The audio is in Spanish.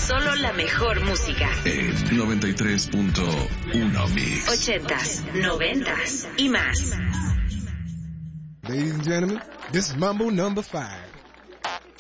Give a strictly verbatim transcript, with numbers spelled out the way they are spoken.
Solo la mejor música. En noventa y tres punto uno Mix. Ochentas, noventas y más. Ladies and gentlemen, this is Mambo number five.